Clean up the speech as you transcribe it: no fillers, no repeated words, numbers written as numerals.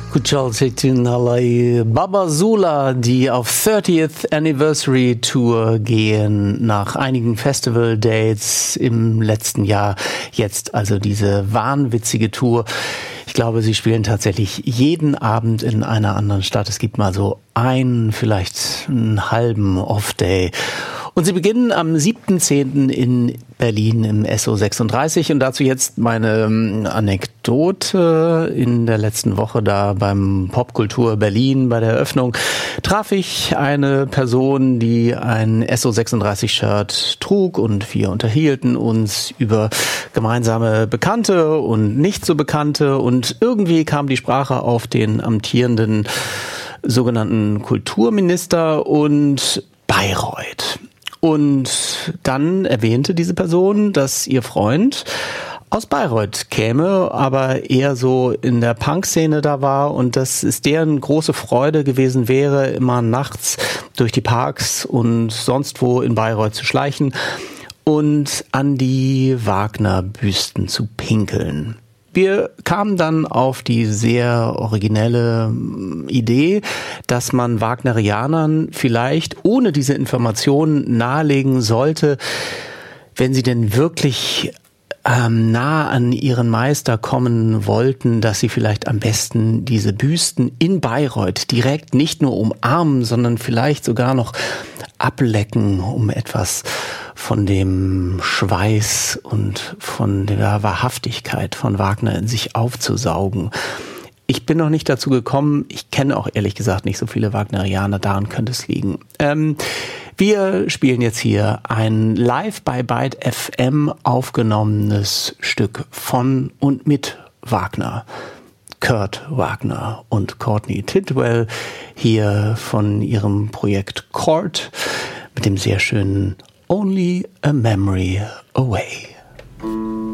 Kuchalcetinalai Babazula, die auf 30th Anniversary Tour gehen, nach einigen Festival-Dates im letzten Jahr. Jetzt also diese wahnwitzige Tour. Ich glaube, sie spielen tatsächlich jeden Abend in einer anderen Stadt. Es gibt mal so einen, vielleicht einen halben Off-Day. Und sie beginnen am 7.10. in Berlin im SO36. Und dazu jetzt meine Anekdote. In der letzten Woche da beim Popkultur Berlin bei der Eröffnung traf ich eine Person, die ein SO36-Shirt trug, und wir unterhielten uns über gemeinsame Bekannte und nicht so Bekannte, und irgendwie kam die Sprache auf den amtierenden sogenannten Kulturminister und Bayreuth. Und dann erwähnte diese Person, dass ihr Freund aus Bayreuth käme, aber eher so in der Punk-Szene da war, und dass es deren große Freude gewesen wäre, immer nachts durch die Parks und sonst wo in Bayreuth zu schleichen und an die Wagner-Büsten zu pinkeln. Wir kamen dann auf die sehr originelle Idee, dass man Wagnerianern vielleicht ohne diese Informationen nahelegen sollte, wenn sie denn wirklich nah an ihren Meister kommen wollten, dass sie vielleicht am besten diese Büsten in Bayreuth direkt nicht nur umarmen, sondern vielleicht sogar noch ablecken, um etwas von dem Schweiß und von der Wahrhaftigkeit von Wagner in sich aufzusaugen. Ich bin noch nicht dazu gekommen. Ich kenne auch ehrlich gesagt nicht so viele Wagnerianer. Daran könnte es liegen. Wir spielen jetzt hier ein live bei Byte FM aufgenommenes Stück von und mit Wagner. Kurt Wagner und Courtney Tidwell hier von ihrem Projekt Court mit dem sehr schönen Only a Memory Away.